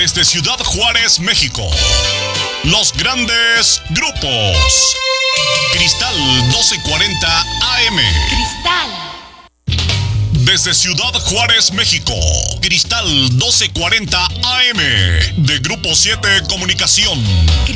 Desde Ciudad Juárez, México. Los grandes grupos. Cristal 1240 AM. Cristal. Desde Ciudad Juárez, México. Cristal 1240 AM. De Grupo 7 Comunicación.